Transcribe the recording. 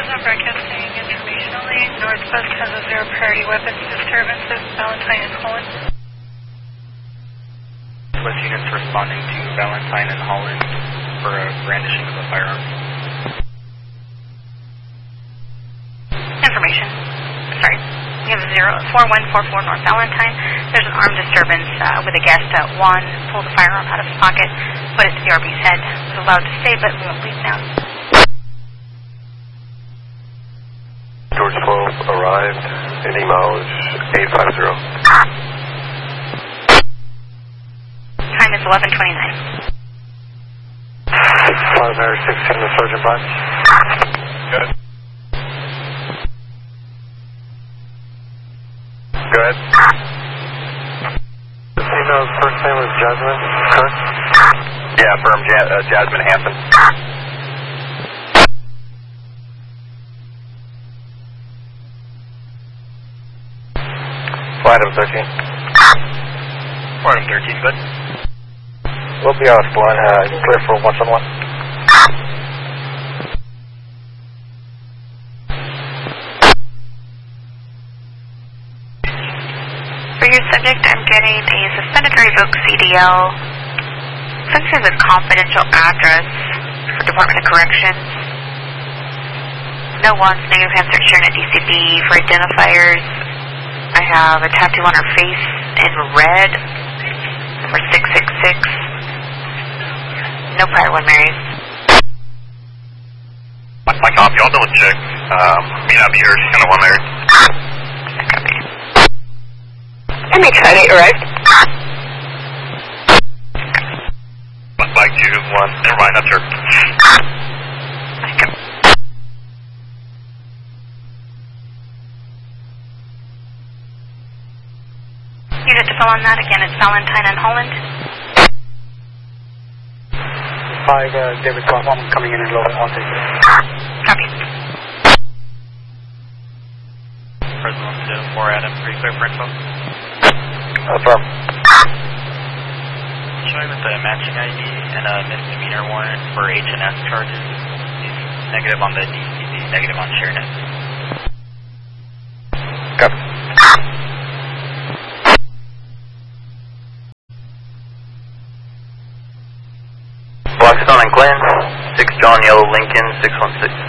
Not broadcasting informationally. Northwest has a zero priority weapons disturbance at Valentine and Holland. Northwest units responding to Valentine and Holland for a brandishing of a firearm. Information. Sorry. We have 4144 North Valentine. There's an armed disturbance with a guest at 1. Pulled the firearm out of his pocket, put it to the RB's head. Was allowed to stay, but won't leave now. George 12 arrived. Indy mileage 850. Time is 11:29. 516 to Sergeant Black. Good. Go ahead. The female's first name was Jasmine, correct? Yeah, affirm Jasmine Hanson. Flight of 13. Flight of 13, good. We'll be off line. Clear for 1-on-1. For your subject, I'm getting a suspended revoke CDL. Essentially the confidential address for Department of Corrections. No wants, negative answer sharing at DCB for identifiers. I have a tattoo on her face in red, number 666. No prior one marries. My copy, I'll double check. May not be her, she's kind of one married. MH58 arrived. Mike 2-1, never mind, that's her. Unit to fill on that again, it's Valentine and Holland. 5, David 12, I'm coming in low, I'll take it. Copy. President 4 Adam, pretty clear for info. Affirm. Showing with the matching ID and a misdemeanor warrant for H&S charges. He's negative on the DCD, negative on ShareNet. Copy. Blackstone and Glen, 6 John Yellow Lincoln, 616.